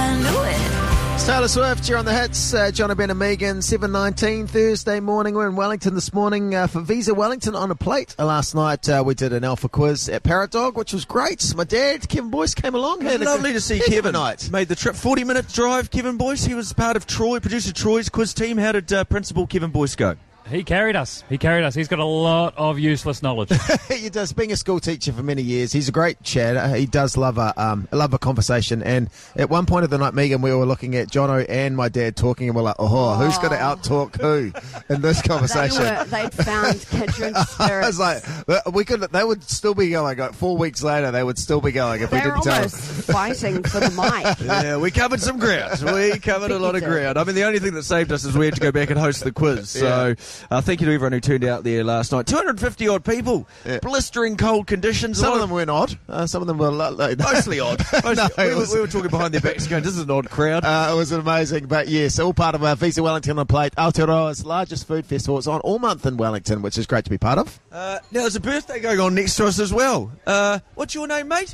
I knew it. It's Taylor Swift, you're on the hits. John Ben and Megan, 7:19 Thursday morning. We're in Wellington this morning for Visa Wellington on a plate. Last night we did an alpha quiz at Parrot Dog, which was great. My dad, Kevin Boyce, came along. It was lovely to see Kevin. Made the trip, 40-minute drive. Kevin Boyce, he was part of producer Troy's quiz team. How did Principal Kevin Boyce go? He carried us. He's got a lot of useless knowledge. He does. Being a school teacher for many years, he's a great chatter. He does love a conversation. And at one point of the night, Megan, we were looking at Jono and my dad talking, and we're like, who's going to out-talk who in this conversation? They'd found kindred spirits. I was like, they would still be going. Like 4 weeks later, they would still be going if we didn't tell them. They're almost fighting for the mic. Yeah, we covered some ground. We covered a lot of ground. I mean, the only thing that saved us is we had to go back and host the quiz. So thank you to everyone who turned out there last night. 250-odd people. Yeah. Blistering cold conditions. Some of them weren't odd. Some of them were mostly odd. We were talking behind their backs going, this is an odd crowd. It was amazing. But yes, all part of Visa Wellington on a plate. Aotearoa's largest food festival. It's on all month in Wellington, which is great to be part of. Now, there's a birthday going on next to us as well. What's your name, mate?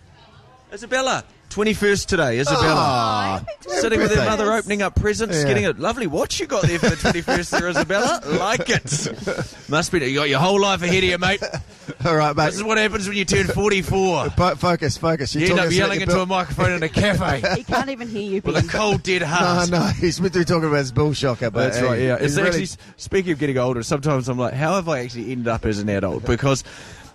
Isabella. 21st today, Isabella. Sitting with her mother, opening up presents, getting a lovely watch you got there for the 21st there, Isabella. Like it. Must be, you got your whole life ahead of you, mate. All right, mate. This is what happens when you turn 44. Focus. You end up yelling into a microphone in a cafe. He can't even hear you, Ben. With a cold, dead heart. No, he's meant to be talking about his bull shocker. But that's right, yeah. It's actually, speaking of getting older, sometimes I'm like, how have I actually ended up as an adult? Because...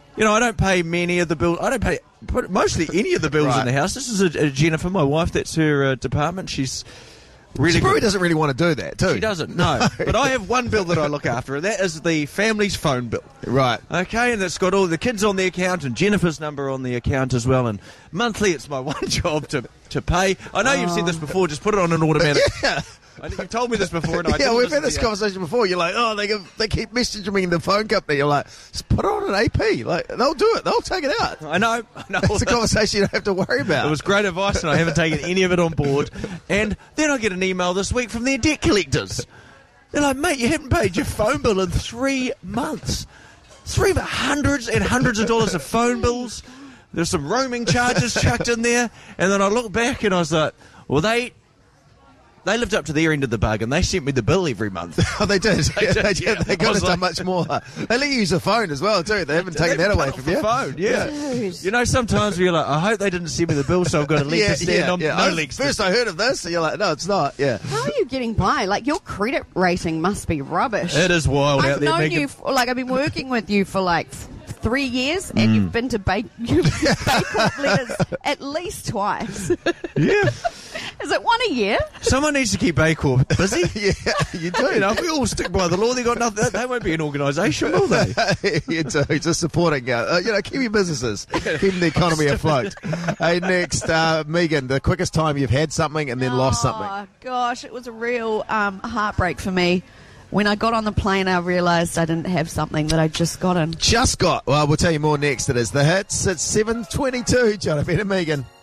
I don't pay many of the bills. I don't pay mostly any of the bills in the house. This is a Jennifer, my wife. That's her department. She's really She probably doesn't really want to do that, too. She doesn't, no. But I have one bill that I look after, and that is the family's phone bill. Right. Okay, and it's got all the kids on the account and Jennifer's number on the account as well. And monthly, it's my one job to pay. I know you've said this before. Just put it on an automatic. Yeah. I think you've told me this before. And we've had this conversation before. You're like, they keep messaging me in the phone company. You're like, just put it on an AP. Like, they'll do it. They'll take it out. I know. It's a conversation you don't have to worry about. It was great advice, and I haven't taken any of it on board. And then I get an email this week from their debt collectors. They're like, mate, you haven't paid your phone bill in 3 months. Hundreds and hundreds of dollars of phone bills. There's some roaming charges chucked in there. And then I look back and I was like, well, they lived up to their end of the bargain. They sent me the bill every month. Oh, they did. They could have done like, much more. They let you use a phone as well, too. They haven't taken that away from you. Phone, yeah. Sometimes we're like, I hope they didn't send me the bill, so I've got a leg to stand on. No legs. First I heard of this, and you're like, no, it's not. Yeah. How are you getting by? Like, your credit rating must be rubbish. It is wild out there. I've known you, I've been working with you for 3 years, and you've been to Bake Off letters at least twice. Yeah. Is it one a year? Someone needs to keep Bake Off busy. Yeah, you do. If we all stick by the law, they got nothing. They won't be an organisation, will they? You do. Just supporting, Kiwi businesses, keeping the economy afloat. Hey, next, Megan, the quickest time you've had something and then lost something. Oh, gosh, it was a real heartbreak for me. When I got on the plane, I realised I didn't have something that I'd just gotten. Well, we'll tell you more next. It is The Hits. It's 7:22. Jonathan and Megan.